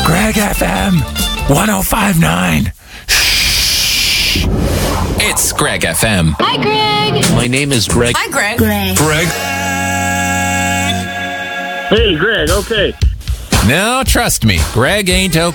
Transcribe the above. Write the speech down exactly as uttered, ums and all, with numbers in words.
Greg F M one oh five point nine. It's Greg F M. Hi, Greg. My name is Greg. Hi, Greg. Greg. Greg. Hey, Greg, okay. No, trust me, Greg ain't okay.